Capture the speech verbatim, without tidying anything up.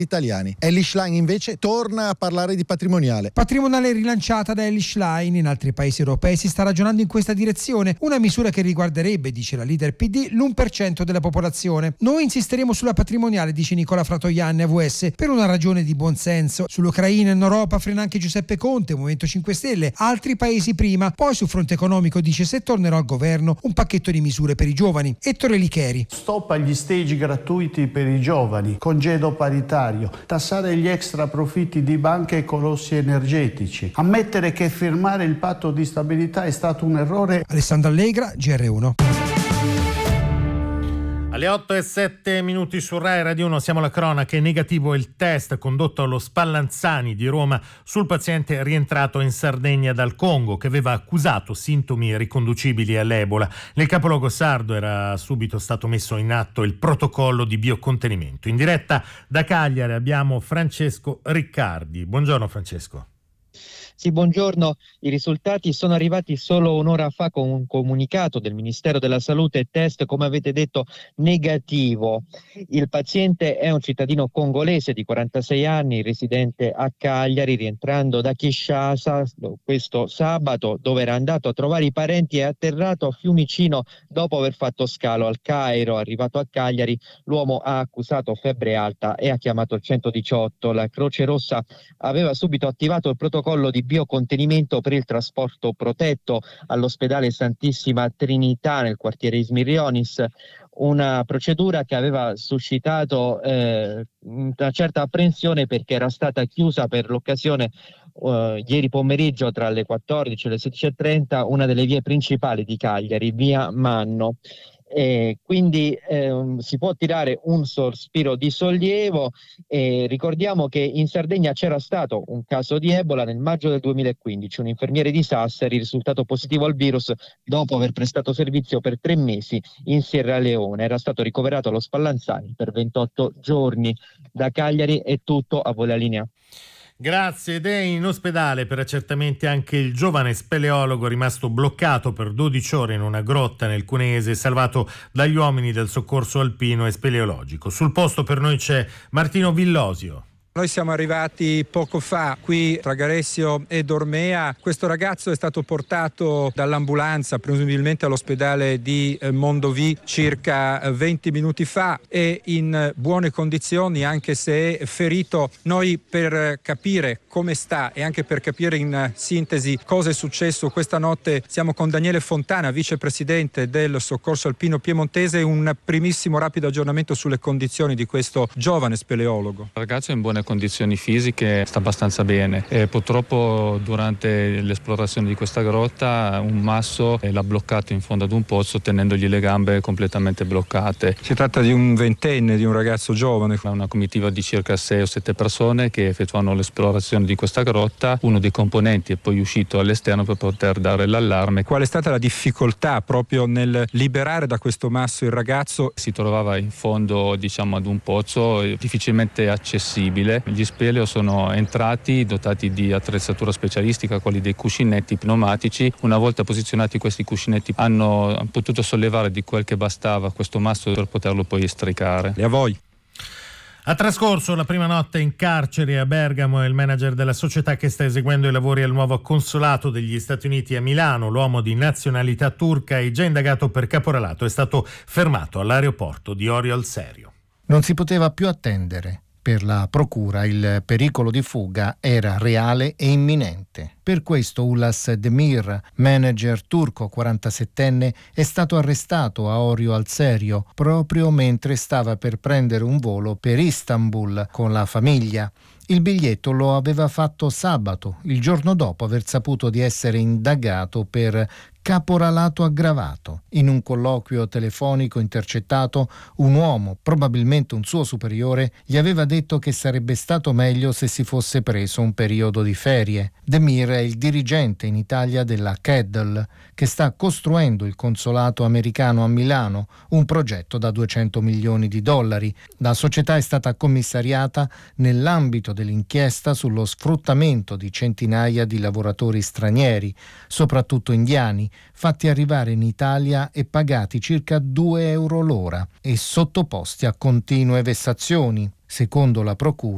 italiani. Elly Schlein invece torna a parlare di patrimoniale. Patrimoniale rilanciata da Elly Schlein. In altri paesi europei si sta ragionando in questa direzione, una misura che riguarderebbe, dice la leader P D, l'uno per cento della popolazione. Noi insisteremo sulla patrimoniale, dice Nicola Fratoianni, A V S, per una ragione di buonsenso. Sull'Ucraina in Europa frena anche Giuseppe Conte, Movimento cinque Stelle, altri paesi prima. Poi sul fronte economico dice: se tornerò al governo, un pacchetto di misure per i giovani. Ettore Licheri. Stop agli stage gratuiti per i giovani, congedo paritario, tassare gli extra profitti di banche e colossi energetici, ammettere che firmare il patto di stabilità è stato un errore. Alessandro Allegra, G R uno. Alle otto e sette minuti su Rai Radio uno, siamo alla cronaca. È negativo il test condotto allo Spallanzani di Roma sul paziente rientrato in Sardegna dal Congo, che aveva accusato sintomi riconducibili all'Ebola. Nel capoluogo sardo era subito stato messo in atto il protocollo di biocontenimento. In diretta da Cagliari abbiamo Francesco Riccardi. Buongiorno Francesco. Sì, buongiorno. I risultati sono arrivati solo un'ora fa con un comunicato del Ministero della Salute, test, come avete detto, negativo. Il paziente è un cittadino congolese di quarantasei anni, residente a Cagliari, rientrando da Kinshasa questo sabato, dove era andato a trovare i parenti, e atterrato a Fiumicino dopo aver fatto scalo al Cairo. Arrivato a Cagliari, l'uomo ha accusato febbre alta e ha chiamato il centodiciotto. La Croce Rossa aveva subito attivato il protocollo di biocontenimento per il trasporto protetto all'ospedale Santissima Trinità nel quartiere Ismirionis, una procedura che aveva suscitato eh, una certa apprensione perché era stata chiusa per l'occasione uh, ieri pomeriggio tra le quattordici e le sedici e trenta una delle vie principali di Cagliari, via Manno. E quindi eh, si può tirare un sospiro di sollievo. E ricordiamo che in Sardegna c'era stato un caso di Ebola nel maggio del duemilaquindici, un infermiere di Sassari risultato positivo al virus dopo aver prestato servizio per tre mesi in Sierra Leone. Era stato ricoverato allo Spallanzani per ventotto giorni. Da Cagliari è tutto, a voi la linea. Grazie. Ed è in ospedale per accertamenti anche il giovane speleologo rimasto bloccato per dodici ore in una grotta nel Cuneese, salvato dagli uomini del soccorso alpino e speleologico. Sul posto per noi c'è Martino Villosio. Noi siamo arrivati poco fa qui tra Garessio e Dormea. Questo ragazzo è stato portato dall'ambulanza presumibilmente all'ospedale di Mondovì circa venti minuti fa. È in buone condizioni anche se è ferito. Noi, per capire come sta e anche per capire in sintesi cosa è successo questa notte, siamo con Daniele Fontana, vicepresidente del Soccorso Alpino Piemontese. Un primissimo rapido aggiornamento sulle condizioni di questo giovane speleologo. Il ragazzo è in buone condizioni fisiche, sta abbastanza bene. E purtroppo durante l'esplorazione di questa grotta un masso l'ha bloccato in fondo ad un pozzo, tenendogli le gambe completamente bloccate. Si tratta di un ventenne, di un ragazzo giovane. Una comitiva di circa sei o sette persone che effettuano l'esplorazione di questa grotta. Uno dei componenti è poi uscito all'esterno per poter dare l'allarme. Qual è stata la difficoltà proprio nel liberare da questo masso il ragazzo? Si trovava in fondo, diciamo, ad un pozzo difficilmente accessibile. Gli speleo sono entrati dotati di attrezzatura specialistica, quelli dei cuscinetti pneumatici. Una volta posizionati questi cuscinetti hanno potuto sollevare di quel che bastava questo masso per poterlo poi estricare. E a voi? Ha trascorso la prima notte in carcere a Bergamo. È il manager della società che sta eseguendo i lavori al nuovo consolato degli Stati Uniti a Milano. L'uomo di nazionalità turca è già indagato per caporalato. È stato fermato all'aeroporto di Orio al Serio. Non si poteva più attendere. Per la procura il pericolo di fuga era reale e imminente. Per questo Ulas Demir, manager turco quarantasettenne, è stato arrestato a Orio al Serio proprio mentre stava per prendere un volo per Istanbul con la famiglia. Il biglietto lo aveva fatto sabato, il giorno dopo aver saputo di essere indagato per caporalato aggravato. In un colloquio telefonico intercettato, un uomo, probabilmente un suo superiore, gli aveva detto che sarebbe stato meglio se si fosse preso un periodo di ferie. Demir è il dirigente in Italia della Keddle, che sta costruendo il consolato americano a Milano, un progetto da duecento milioni di dollari. La società è stata commissariata nell'ambito dell'inchiesta sullo sfruttamento di centinaia di lavoratori stranieri, soprattutto indiani, fatti arrivare in Italia e pagati circa due euro l'ora e sottoposti a continue vessazioni. Secondo la procura,